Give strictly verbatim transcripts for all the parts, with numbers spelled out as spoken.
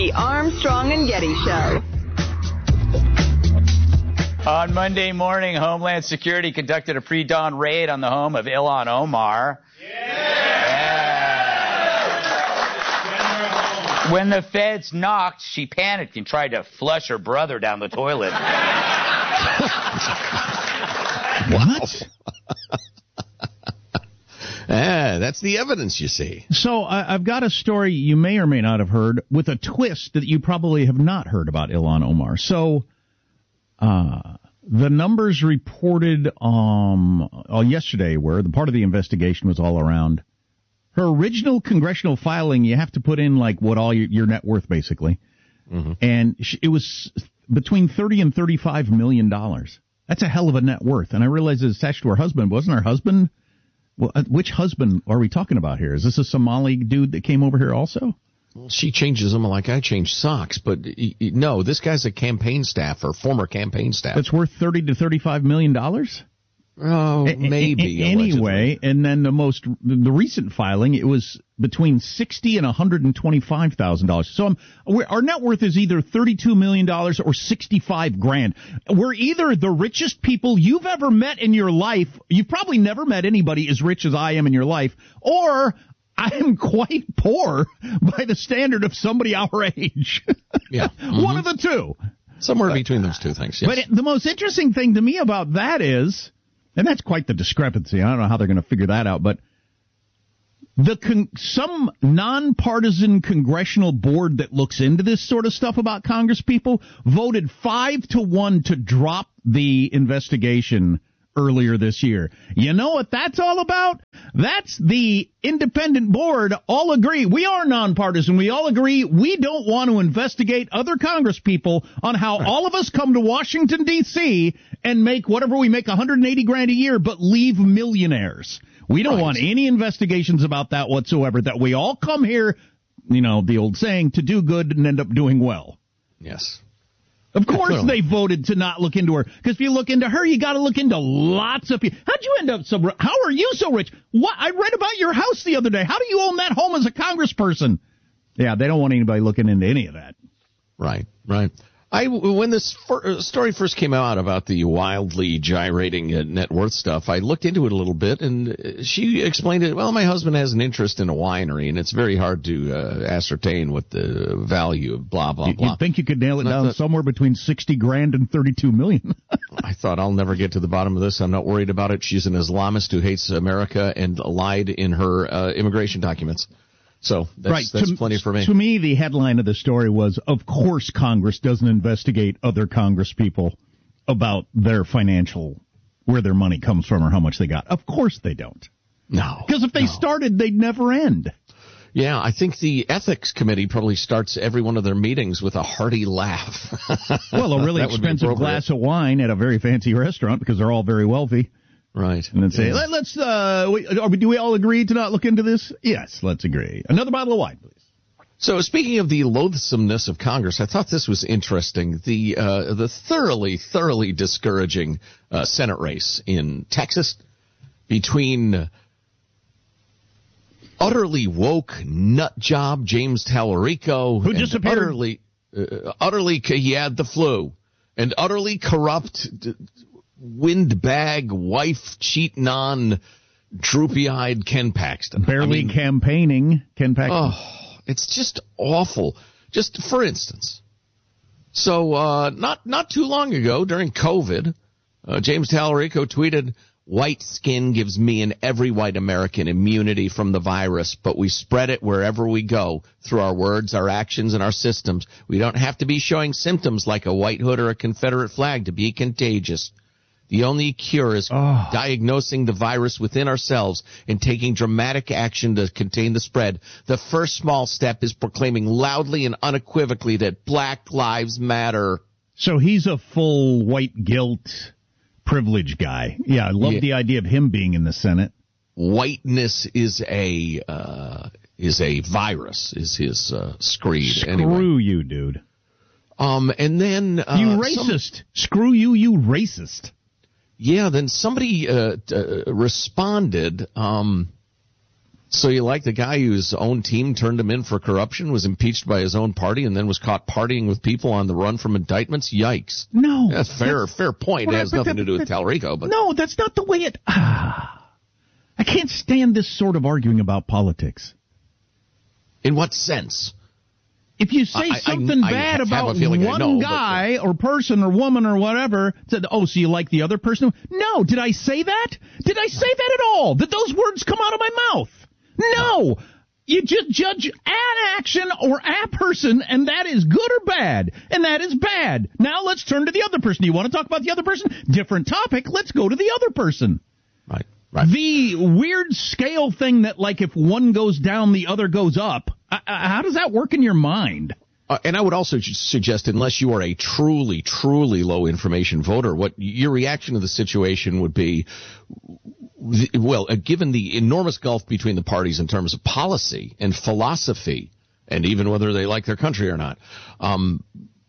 The Armstrong and Getty Show. On Monday morning, Homeland Security conducted a pre-dawn raid on the home of Ilhan Omar. Yeah. When the feds knocked, she panicked and tried to flush her brother down the toilet. What? Ah, that's the evidence, you see. So uh, I've got a story you may or may not have heard with a twist that you probably have not heard about Ilhan Omar. So uh, the numbers reported um, uh, yesterday were the part of the investigation was all around her original congressional filing. You have to put in like what all your, your net worth basically. Mm-hmm. And she, it was between thirty and thirty-five million dollars. That's a hell of a net worth. And I realize it's attached to her husband. Wasn't her husband? Well, which husband are we talking about here? Is this a Somali dude that came over here also? Well, she changes them like I change socks, but no, this guy's a campaign staffer, former campaign staff. That's worth thirty to thirty-five million dollars? Oh, maybe. A- a- anyway, and then the most, the recent filing, it was between sixty and one hundred twenty-five thousand dollars. So I'm, our net worth is either thirty-two million dollars or sixty-five grand. We're either the richest people you've ever met in your life. You've probably never met anybody as rich as I am in your life, or I am quite poor by the standard of somebody our age. Yeah. Mm-hmm. One of the two. Somewhere between those two things, yes. But it, the most interesting thing to me about that is, and that's quite the discrepancy. I don't know how they're going to figure that out, but the con- some nonpartisan congressional board that looks into this sort of stuff about Congress people voted five to one to drop the investigation earlier this year. You know what that's all about? That's the independent board all agree. We are nonpartisan. We all agree we don't want to investigate other Congress people on how all of us come to Washington, D C and make whatever we make one hundred eighty grand a year, but leave millionaires. We don't right. want any investigations about that whatsoever, that we all come here, you know, the old saying, to do good and end up doing well. Yes. Of course yeah, they voted to not look into her, because if you look into her, you got to look into lots of people. How'd you end up so rich? How are you so rich? What? I read about your house the other day. How do you own that home as a congressperson? Yeah, they don't want anybody looking into any of that. Right, right. I, when this fir- story first came out about the wildly gyrating uh, net worth stuff, I looked into it a little bit, and she explained it, well, my husband has an interest in a winery, and it's very hard to uh, ascertain what the value of blah, blah, blah. You think you could nail it down thought, somewhere between sixty grand and thirty-two million? I thought, I'll never get to the bottom of this. I'm not worried about it. She's an Islamist who hates America and lied in her uh, immigration documents. So that's, right. that's to, plenty for me. To me, the headline of the story was, of course Congress doesn't investigate other Congress people about their financial, where their money comes from or how much they got. Of course they don't. No. Because if they no. started, they'd never end. Yeah, I think the ethics committee probably starts every one of their meetings with a hearty laugh. Well, a really expensive glass of wine at a very fancy restaurant, because they're all very wealthy. Right. And then say, yeah. let's, uh, we, do we all agree to not look into this? Yes, let's agree. Another bottle of wine, please. So speaking of the loathsomeness of Congress, I thought this was interesting. The, uh, the thoroughly, thoroughly discouraging, uh, Senate race in Texas between utterly woke nut job James Tallarico. Who disappeared. Utterly, uh, utterly, he had the flu. And utterly corrupt, windbag, wife cheating on, droopy-eyed Ken Paxton. Barely I mean, campaigning Ken Paxton. Oh, it's just awful. Just for instance, so uh, not not too long ago during COVID, uh, James Tallarico tweeted, "White skin gives me and every white American immunity from the virus, but we spread it wherever we go through our words, our actions, and our systems. We don't have to be showing symptoms like a white hood or a Confederate flag to be contagious. The only cure is oh. diagnosing the virus within ourselves and taking dramatic action to contain the spread. The first small step is proclaiming loudly and unequivocally that Black Lives Matter." So he's a full white guilt privilege guy. Yeah, I love yeah. the idea of him being in the Senate. Whiteness is a uh, is a virus, is his uh, screed. Screw anyway. you, dude. Um, and then uh, you racist. Some, Screw you, you racist. Yeah, then somebody uh, uh, responded. Um, So you like the guy whose own team turned him in for corruption, was impeached by his own party, and then was caught partying with people on the run from indictments? Yikes. No. That's fair, that's, fair point. It has nothing that, to do with Talarico. But no, that's not the way it... Ah, I can't stand this sort of arguing about politics. In what sense? If you say I, something I, bad I about one know, guy but, uh, or person or woman or whatever, said, oh, so you like the other person? No. Did I say that? Did I say that at all? Did those words come out of my mouth? No. You just judge an action or a person, and that is good or bad, and that is bad. Now let's turn to the other person. You want to talk about the other person? Different topic. Let's go to the other person. Right. Right. The weird scale thing that, like, if one goes down, the other goes up. Uh, how does that work in your mind? Uh, and I would also suggest, unless you are a truly, truly low information voter, what your reaction to the situation would be, well, uh, given the enormous gulf between the parties in terms of policy and philosophy, and even whether they like their country or not, um,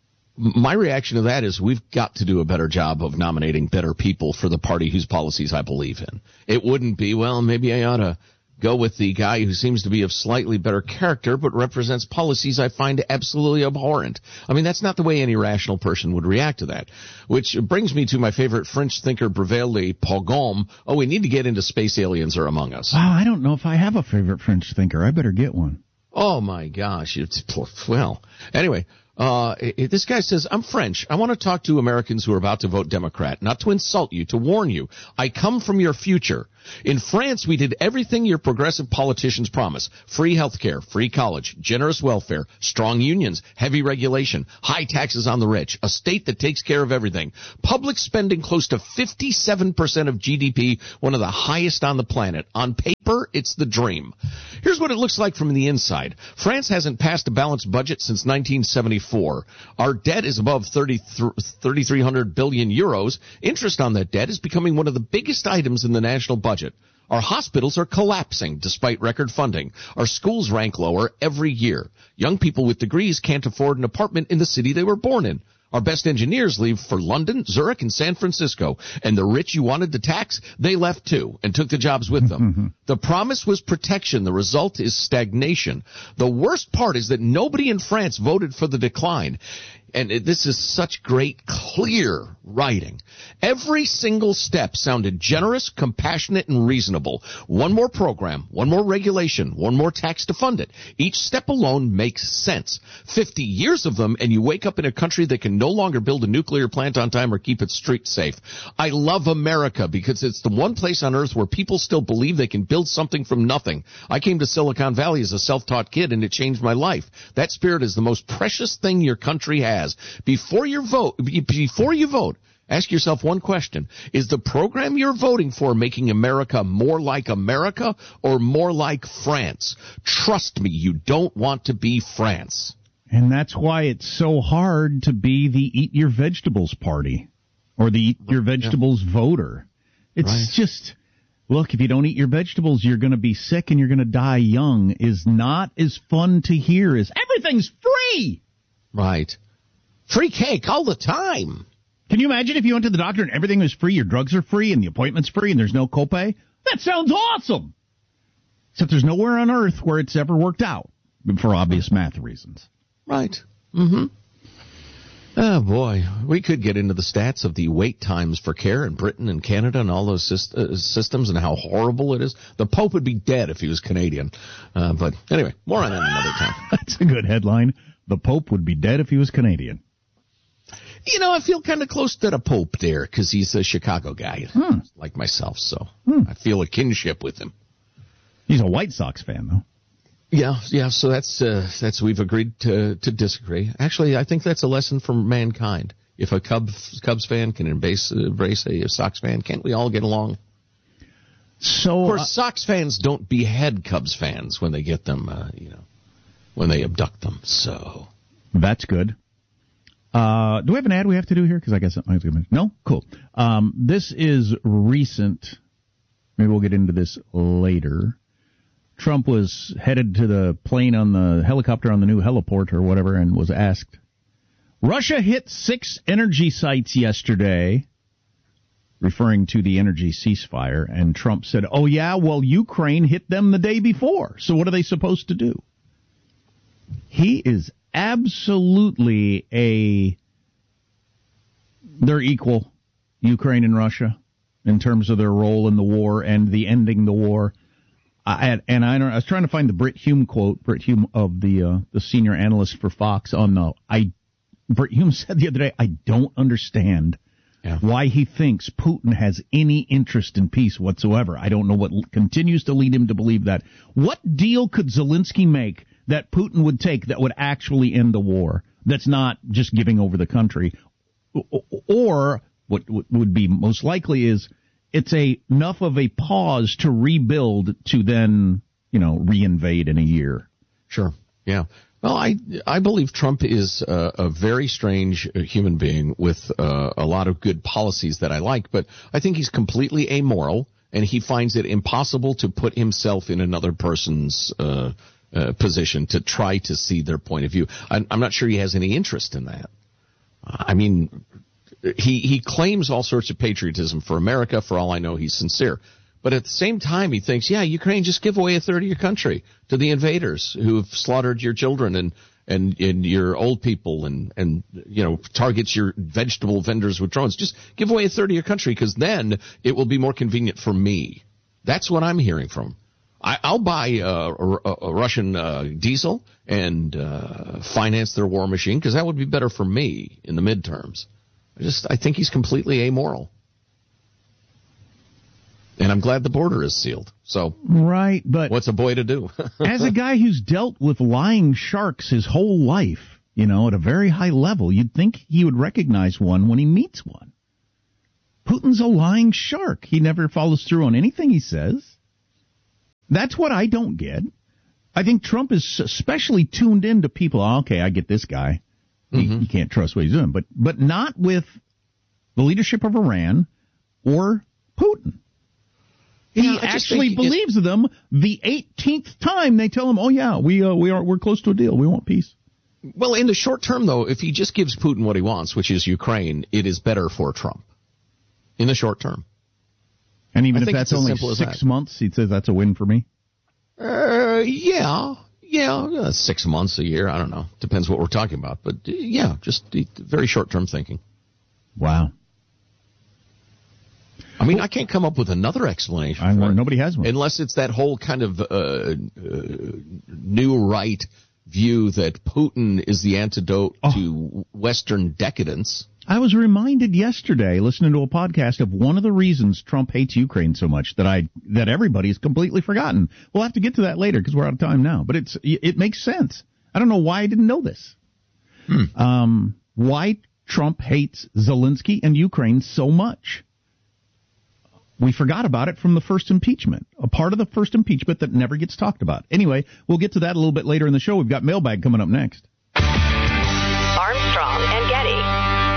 my reaction to that is we've got to do a better job of nominating better people for the party whose policies I believe in. It wouldn't be, well, maybe I ought to go with the guy who seems to be of slightly better character but represents policies I find absolutely abhorrent. I mean, that's not the way any rational person would react to that. Which brings me to my favorite French thinker, Brevet Le Pogrom. Oh, we need to get into space aliens are among us. Wow, I don't know if I have a favorite French thinker. I better get one. Oh, my gosh. It's, well, anyway. Uh, this guy says, I'm French. I want to talk to Americans who are about to vote Democrat, not to insult you, to warn you. I come from your future. In France, we did everything your progressive politicians promise. Free health care, free college, generous welfare, strong unions, heavy regulation, high taxes on the rich, a state that takes care of everything. Public spending close to fifty-seven percent of G D P, one of the highest on the planet. On paper, it's the dream. Here's what it looks like from the inside. France hasn't passed a balanced budget since nineteen seventy-four. Our debt is above thirty-three hundred billion euros. Interest on that debt is becoming one of the biggest items in the national budget. Our hospitals are collapsing despite record funding. Our schools rank lower every year. Young people with degrees can't afford an apartment in the city they were born in. Our best engineers leave for London, Zurich, and San Francisco. And the rich you wanted to tax, they left too and took the jobs with them. The promise was protection. The result is stagnation. The worst part is that nobody in France voted for the decline. And this is such great, clear writing. Every single step sounded generous, compassionate, and reasonable. One more program, one more regulation, one more tax to fund it. Each step alone makes sense. Fifty years of them, and you wake up in a country that can no longer build a nuclear plant on time or keep its streets safe. I love America because it's the one place on earth where people still believe they can build something from nothing. I came to Silicon Valley as a self-taught kid, and it changed my life. That spirit is the most precious thing your country has. Before you vote, before you vote, ask yourself one question. Is the program you're voting for making America more like America or more like France? Trust me, you don't want to be France. And that's why it's so hard to be the Eat Your Vegetables party or the Eat Your Vegetables yeah. voter. It's right. just, look, if you don't eat your vegetables, you're going to be sick and you're going to die young is not as fun to hear as everything's free. Right. Free cake all the time. Can you imagine if you went to the doctor and everything was free, your drugs are free and the appointment's free and there's no copay? That sounds awesome. Except there's nowhere on earth where it's ever worked out for obvious math reasons. Right. Mm-hmm. Oh, boy. We could get into the stats of the wait times for care in Britain and Canada and all those syst- uh, systems and how horrible it is. The Pope would be dead if he was Canadian. Uh, but anyway, more on that another time. That's a good headline. The Pope would be dead if he was Canadian. You know, I feel kind of close to the Pope there because he's a Chicago guy, hmm. like myself, so hmm. I feel a kinship with him. He's a White Sox fan, though. Yeah, yeah. So that's uh, that's we've agreed to to disagree. Actually, I think that's a lesson for mankind. If a Cubs Cubs fan can embrace embrace a Sox fan, can't we all get along? So, of course, uh, Sox fans don't behead Cubs fans when they get them, uh, you know, when they abduct them. So that's good. Uh, do we have an ad we have to do here? Because I guess I was going to no, cool. Um, this is recent. Maybe we'll get into this later. Trump was headed to the plane on the helicopter on the new heliport or whatever and was asked, Russia hit six energy sites yesterday. referring to the energy ceasefire, and Trump said, oh, yeah, well, Ukraine hit them the day before, so what are they supposed to do? He is absolutely a... They're equal, Ukraine and Russia, in terms of their role in the war and the ending the war. I, and I, I was trying to find the Brit Hume quote, Brit Hume of the uh, the senior analyst for Fox on the. I, Brit Hume said the other day, I don't understand yeah. why he thinks Putin has any interest in peace whatsoever. I don't know what continues to lead him to believe that. What deal could Zelensky make that Putin would take that would actually end the war? That's not just giving over the country, or what would be most likely is. It's a enough of a pause to rebuild to then, you know, reinvade in a year. Sure. Yeah. Well, I I believe Trump is a, a very strange human being with uh, a lot of good policies that I like, but I think he's completely amoral, and he finds it impossible to put himself in another person's uh, uh, position to try to see their point of view. I'm, I'm not sure he has any interest in that. I mean... He he claims all sorts of patriotism for America. For all I know, he's sincere. But at the same time, he thinks, yeah, Ukraine, just give away a third of your country to the invaders who have slaughtered your children and, and, and your old people and, and, you know, targets your vegetable vendors with drones. Just give away a third of your country because then it will be more convenient for me. That's what I'm hearing from him. I, I'll buy uh, a, a Russian uh, diesel and uh, finance their war machine because that would be better for me in the midterms. I just, I think he's completely amoral. And I'm glad the border is sealed. So, right, but what's a boy to do? As a guy who's dealt with lying sharks his whole life, you know, at a very high level, you'd think he would recognize one when he meets one. Putin's a lying shark. He never follows through on anything he says. That's what I don't get. I think Trump is especially tuned in to people. Oh, okay, I get this guy. Mm-hmm. You can't trust what he's doing, but but not with the leadership of Iran or Putin. He yeah, actually believes it, them the eighteenth time they tell him, "Oh yeah, we uh, we are we're close to a deal. We want peace." Well, in the short term, though, if he just gives Putin what he wants, which is Ukraine, it is better for Trump. In the short term, and even I if that's only six that. months, he says that's a win for me. Uh, yeah. Yeah, uh, six months, a year, I don't know. Depends what we're talking about. But, uh, yeah, just uh, very short-term thinking. Wow. I mean, I can't come up with another explanation I for it. Nobody has one. Unless it's that whole kind of uh, uh, new right view that Putin is the antidote oh. to Western decadence. I was reminded yesterday, listening to a podcast, of one of the reasons Trump hates Ukraine so much that I that everybody's completely forgotten. We'll have to get to that later because we're out of time now. But it's it makes sense. I don't know why I didn't know this. Hmm. Um, why Trump hates Zelensky and Ukraine so much. We forgot about it from the first impeachment, a part of the first impeachment that never gets talked about. Anyway, we'll get to that a little bit later in the show. We've got mailbag coming up next. Armstrong and Getty.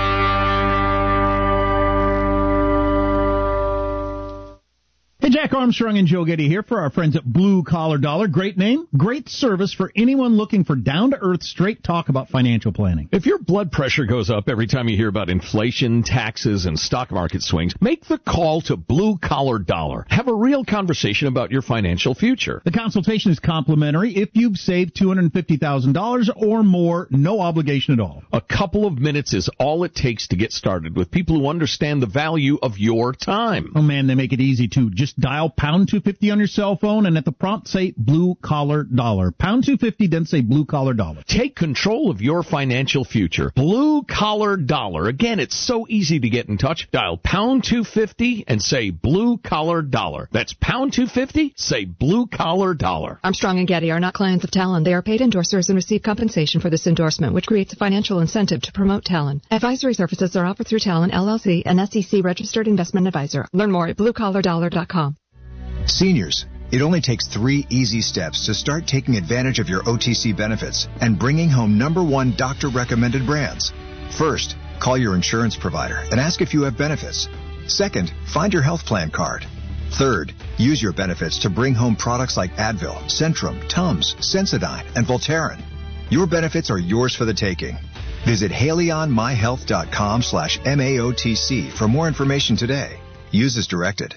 Hey, Jack Armstrong and Joe Getty here for our friends at Blue Collar Dollar. Great name, great service for anyone looking for down-to-earth, straight talk about financial planning. If your blood pressure goes up every time you hear about inflation, taxes, and stock market swings, make the call to Blue Collar Dollar. Have a real conversation about your financial future. The consultation is complimentary if you've saved two hundred fifty thousand dollars or more, no obligation at all. A couple of minutes is all it takes to get started with people who understand the value of your time. Oh, man, they make it easy, too. Just dial pound two fifty on your cell phone and at the prompt say Blue Collar Dollar. Pound two fifty, then say Blue Collar Dollar. Take control of your financial future. Blue Collar Dollar. Again, it's so easy to get in touch. Dial pound two fifty and say Blue Collar Dollar. That's pound two fifty, say Blue Collar Dollar. Armstrong and Getty are not clients of Talon. They are paid endorsers and receive compensation for this endorsement, which creates a financial incentive to promote Talon. Advisory services are offered through Talon, L L C, an S E C registered investment advisor. Learn more at blue collar dollar dot com. Seniors, it only takes three easy steps to start taking advantage of your O T C benefits and bringing home number one doctor-recommended brands. First, call your insurance provider and ask if you have benefits. Second, find your health plan card. Third, use your benefits to bring home products like Advil, Centrum, Tums, Sensodyne, and Voltaren. Your benefits are yours for the taking. Visit haleyonmyhealth dot com slash M A O T C for more information today. Use as directed.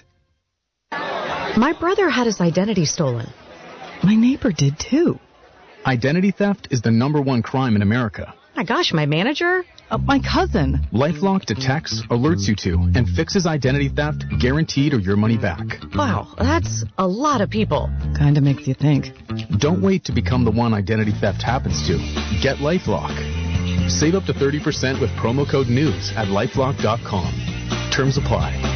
My brother had his identity stolen. My neighbor did too. Identity theft is the number one crime in America. My gosh, my manager? Uh, my cousin. LifeLock detects, alerts you to, and fixes identity theft, guaranteed or your money back. Wow, that's a lot of people. Kinda makes you think. Don't wait to become the one identity theft happens to. Get LifeLock. Save up to thirty percent with promo code NEWS at lifelock dot com. Terms apply.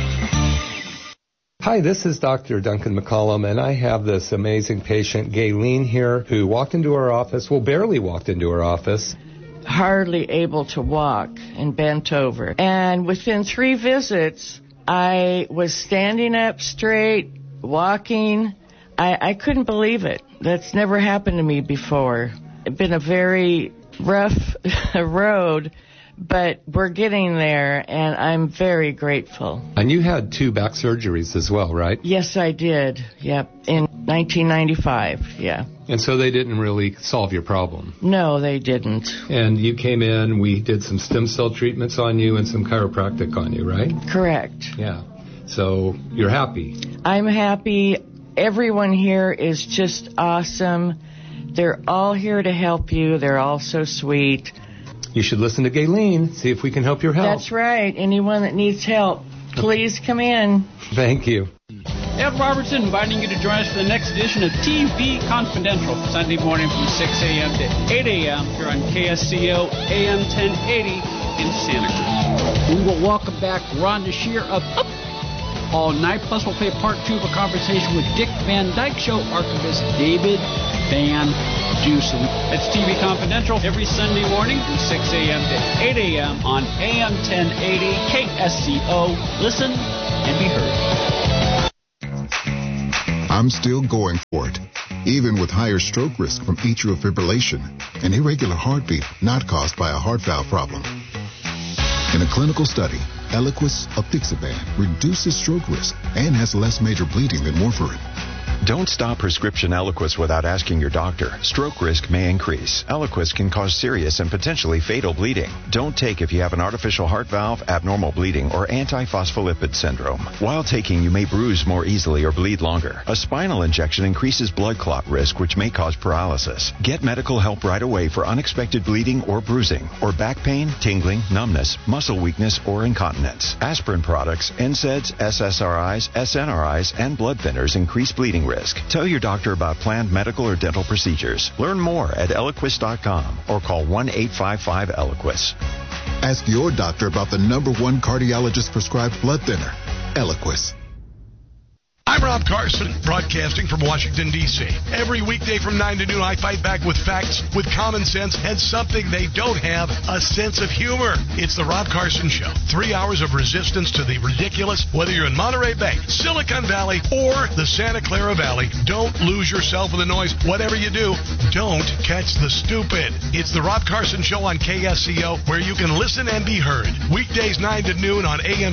Hi, this is Doctor Duncan McCollum, and I have this amazing patient, Gayleen, here, who walked into our office, well, barely walked into our office. Hardly able to walk and bent over. And within three visits, I was standing up straight, walking. I, I couldn't believe it. That's never happened to me before. It's been a very rough road, but we're getting there, and I'm very grateful. And you had two back surgeries as well, right? Yes, I did. Yep, in nineteen ninety-five, yeah. And so they didn't really solve your problem? No, they didn't. And you came in, we did some stem cell treatments on you and some chiropractic on you, right? Correct. Yeah. So you're happy? I'm happy. Everyone here is just awesome. They're all here to help you. They're all so sweet. You should listen to Gayleen, see if we can help your health. That's right. Anyone that needs help, please come in. Thank you. Ed Robertson inviting you to join us for the next edition of T V Confidential, Sunday morning from six a.m. to eight a.m. here on K S C O A M ten eighty in Santa Cruz. We will welcome back Rhonda Shear of Up all night, plus we'll play part two of a conversation with Dick Van Dyke Show archivist David Van Dusen. It's T V Confidential every Sunday morning from six a.m. to eight a.m. on A M ten eighty K S C O. Listen and be heard. I'm still going for it, even with higher stroke risk from atrial fibrillation, an irregular heartbeat not caused by a heart valve problem. In a clinical study, Eliquis apixaban reduces stroke risk and has less major bleeding than warfarin. Don't stop prescription Eliquis without asking your doctor. Stroke risk may increase. Eliquis can cause serious and potentially fatal bleeding. Don't take if you have an artificial heart valve, abnormal bleeding, or antiphospholipid syndrome. While taking, you may bruise more easily or bleed longer. A spinal injection increases blood clot risk, which may cause paralysis. Get medical help right away for unexpected bleeding or bruising, or back pain, tingling, numbness, muscle weakness, or incontinence. Aspirin products, N SAIDs, S S R Is, S N R Is, and blood thinners increase bleeding risk. Tell your doctor about planned medical or dental procedures. Learn more at Eliquis dot com or call one eight five five Eliquis. Ask your doctor about the number one cardiologist prescribed blood thinner, Eliquis. I'm Rob Carson, broadcasting from Washington, D C Every weekday from nine to noon, I fight back with facts, with common sense, and something they don't have, a sense of humor. It's the Rob Carson Show. Three hours of resistance to the ridiculous, whether you're in Monterey Bay, Silicon Valley, or the Santa Clara Valley. Don't lose yourself in the noise. Whatever you do, don't catch the stupid. It's the Rob Carson Show on K S C O, where you can listen and be heard. Weekdays nine to noon on A M